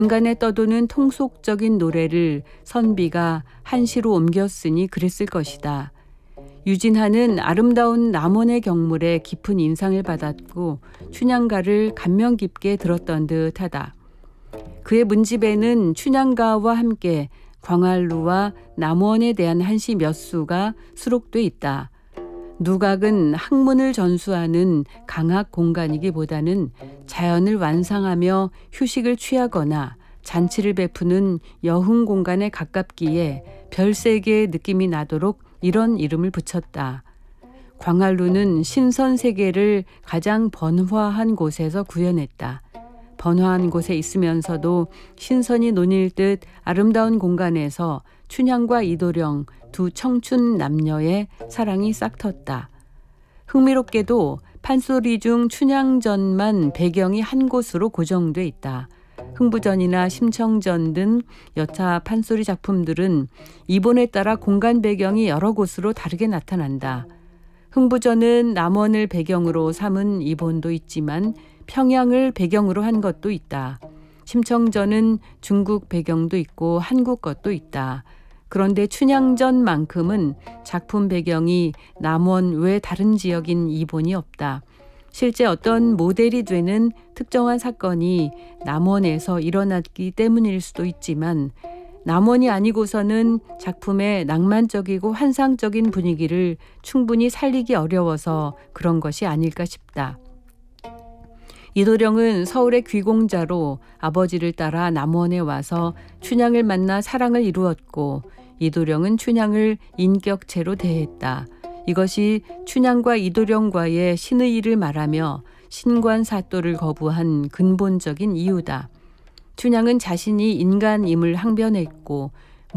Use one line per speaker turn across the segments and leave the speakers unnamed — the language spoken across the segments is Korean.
인간에 떠도는 통속적인 노래를 선비가 한시로 옮겼으니 그랬을 것이다. 유진하는 아름다운 남원의 경물에 깊은 인상을 받았고 춘향가를 감명 깊게 들었던 듯하다. 그의 문집에는 춘향가와 함께 광활루와 남원에 대한 한시 몇 수가 수록돼 있다. 누각은 학문을 전수하는 강학 공간이기보다는 자연을 완상하며 휴식을 취하거나 잔치를 베푸는 여흥 공간에 가깝기에 별세계의 느낌이 나도록 이런 이름을 붙였다. 광활루는 신선세계를 가장 번화한 곳에서 구현했다. 번화한 곳에 있으면서도 신선이 논일 듯 아름다운 공간에서 춘향과 이도령 두 청춘 남녀의 사랑이 싹텄다. 흥미롭게도 판소리 중 춘향전만 배경이 한 곳으로 고정돼 있다. 흥부전이나 심청전 등 여타 판소리 작품들은 이본에 따라 공간 배경이 여러 곳으로 다르게 나타난다. 흥부전은 남원을 배경으로 삼은 이본도 있지만 평양을 배경으로 한 것도 있다. 심청전은 중국 배경도 있고 한국 것도 있다. 그런데 춘향전만큼은 작품 배경이 남원 외 다른 지역인 이본이 없다. 실제 어떤 모델이 되는 특정한 사건이 남원에서 일어났기 때문일 수도 있지만 남원이 아니고서는 작품의 낭만적이고 환상적인 분위기를 충분히 살리기 어려워서 그런 것이 아닐까 싶다. 이도령은 서울의 귀공자로 아버지를 따라 남원에 와서 춘향을 만나 사랑을 이루었고 이도령은 춘향을 인격체로 대했다. 이것이 춘향과 이도령과의 신의를 말하며 신관사또를 거부한 근본적인 이유다. 춘향은 자신이 인간임을 항변했고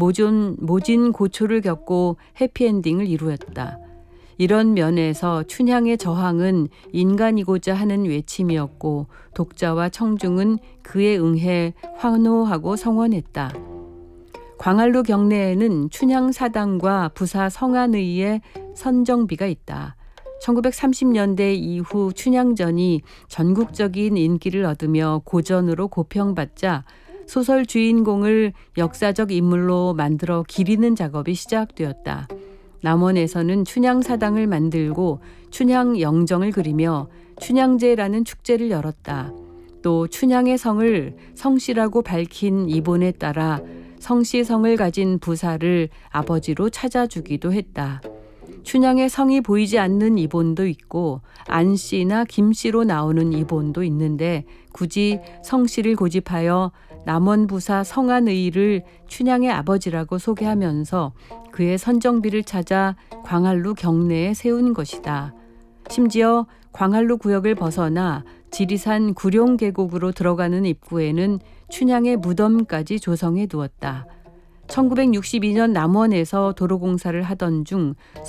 모진 고초를 겪고 해피엔딩을 이루었다. 이런 면에서 춘향의 저항은 인간이고자 하는 외침이었고 독자와 청중은 그에 응해 환호하고 성원했다. 광활루 경내에는 춘향 사당과 부사 성안의의 선정비가 있다. 1930년대 이후 춘향전이 전국적인 인기를 얻으며 고전으로 고평받자 소설 주인공을 역사적 인물로 만들어 기리는 작업이 시작되었다. 남원에서는 춘향사당을 만들고 춘향영정을 그리며 춘향제라는 축제를 열었다. 또 춘향의 성을 성씨라고 밝힌 이본에 따라 성씨 성을 가진 부사를 아버지로 찾아주기도 했다. 춘향의 성이 보이지 않는 이본도 있고 안씨나 김씨로 나오는 이본도 있는데 굳이 성씨를 고집하여 남원부사 성안의를 춘향의 아버지라고 소개하면서 그의 선정비를 찾아 광활루 경내에 세운 것이다. 심지어 광활루 구역을 벗어나 지리산 구룡계곡으로 들어가는 입구에는 춘향의 무덤까지 조성해 두었다. 1962년 남원에서 도로공사를 하던 중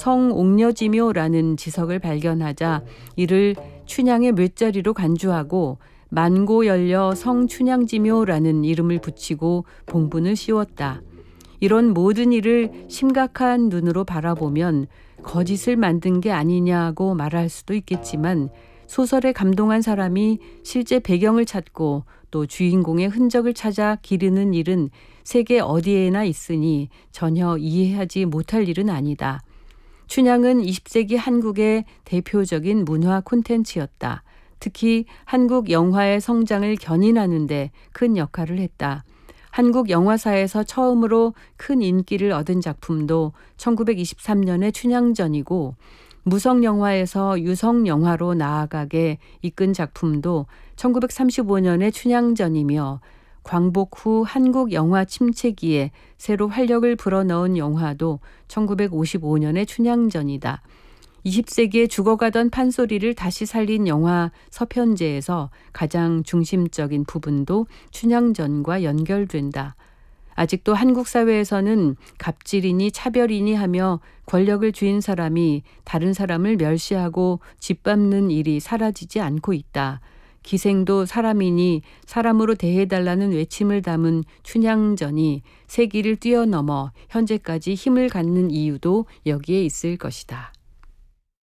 성옥녀지묘라는 지석을 발견하자 이를 춘향의 묘자리로 간주하고 만고 열려 성춘향지묘라는 이름을 붙이고 봉분을 씌웠다. 이런 모든 일을 심각한 눈으로 바라보면 거짓을 만든 게 아니냐고 말할 수도 있겠지만 소설에 감동한 사람이 실제 배경을 찾고 또 주인공의 흔적을 찾아 기르는 일은 세계 어디에나 있으니 전혀 이해하지 못할 일은 아니다. 춘향은 20세기 한국의 대표적인 문화 콘텐츠였다. 특히 한국 영화의 성장을 견인하는 데 큰 역할을 했다. 한국 영화사에서 처음으로 큰 인기를 얻은 작품도 1923년의 춘향전이고 무성영화에서 유성영화로 나아가게 이끈 작품도 1935년의 춘향전이며 광복 후 한국 영화 침체기에 새로 활력을 불어넣은 영화도 1955년의 춘향전이다. 20세기에 죽어가던 판소리를 다시 살린 영화 서편제에서 가장 중심적인 부분도 춘향전과 연결된다. 아직도 한국 사회에서는 갑질이니 차별이니 하며 권력을 쥐인 사람이 다른 사람을 멸시하고 짓밟는 일이 사라지지 않고 있다. 기생도 사람이니 사람으로 대해달라는 외침을 담은 춘향전이 세기를 뛰어넘어 현재까지 힘을 갖는 이유도 여기에 있을 것이다.